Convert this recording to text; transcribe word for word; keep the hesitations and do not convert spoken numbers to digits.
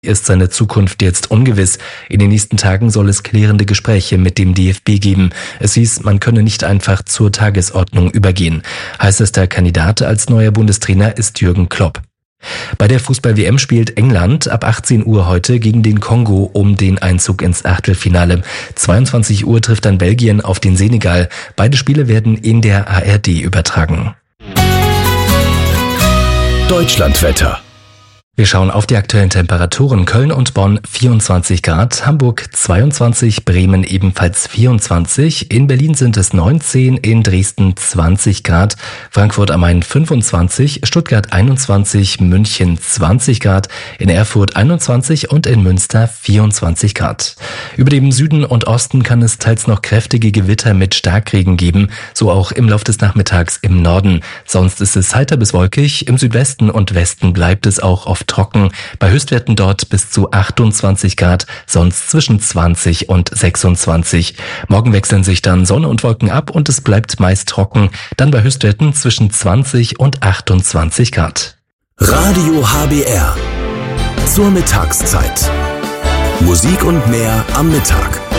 ist seine Zukunft jetzt ungewiss. In den nächsten Tagen soll es klärende Gespräche mit dem D F B geben. Es hieß, man könne nicht einfach zur Tagesordnung übergehen. Heißester Kandidat als neuer Bundestrainer ist Jürgen Klopp. Bei der Fußball-W M spielt England ab achtzehn Uhr heute gegen den Kongo um den Einzug ins Achtelfinale. zweiundzwanzig Uhr trifft dann Belgien auf den Senegal. Beide Spiele werden in der A R D übertragen. Deutschlandwetter. Wir schauen auf die aktuellen Temperaturen. Köln und Bonn vierundzwanzig Grad, Hamburg zweiundzwanzig, Bremen ebenfalls vierundzwanzig, in Berlin sind es neunzehn, in Dresden zwanzig Grad, Frankfurt am Main fünfundzwanzig, Stuttgart einundzwanzig, München zwanzig Grad, in Erfurt einundzwanzig und in Münster vierundzwanzig Grad. Über dem Süden und Osten kann es teils noch kräftige Gewitter mit Starkregen geben, so auch im Lauf des Nachmittags im Norden. Sonst ist es heiter bis wolkig, im Südwesten und Westen bleibt es auch oft trocken, bei Höchstwerten dort bis zu achtundzwanzig Grad, sonst zwischen zwanzig und sechsundzwanzig. Morgen wechseln sich dann Sonne und Wolken ab und es bleibt meist trocken, dann bei Höchstwerten zwischen zwanzig und achtundzwanzig Grad. Radio H B R zur Mittagszeit. Musik und mehr am Mittag.